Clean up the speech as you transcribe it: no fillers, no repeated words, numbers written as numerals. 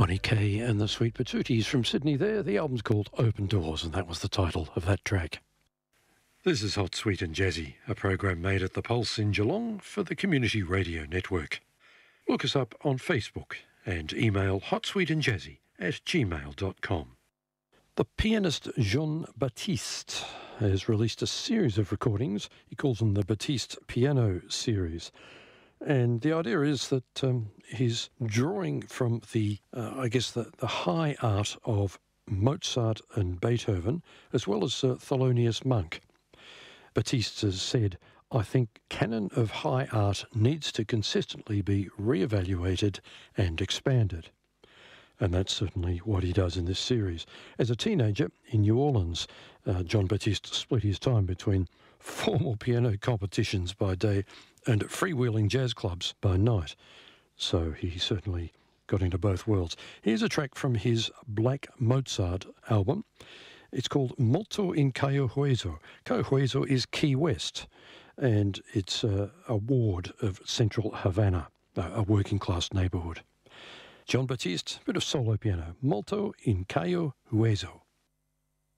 Connie Kay and the Sweet Patooties from Sydney there. The album's called Open Doors, and that was the title of that track. This is Hot, Sweet and Jazzy, a program made at the Pulse in Geelong for the Community Radio Network. Look us up on Facebook and email hotsweetandjazzy@gmail.com. The pianist Jean-Baptiste has released a series of recordings. He calls them the Baptiste Piano Series. And the idea is that he's drawing from the high art of Mozart and Beethoven, as well as Thelonious Monk. Baptiste has said, "I think canon of high art needs to consistently be re-evaluated and expanded." And that's certainly what he does in this series. As a teenager in New Orleans, Jean-Baptiste split his time between formal piano competitions by day and freewheeling jazz clubs by night. So he certainly got into both worlds. Here's a track from his Black Mozart album. It's called Molto in Cayo Hueso. Cayo Hueso is Key West, and it's a ward of central Havana, a working-class neighbourhood. Jean-Baptiste, bit of solo piano. Molto in Cayo Hueso.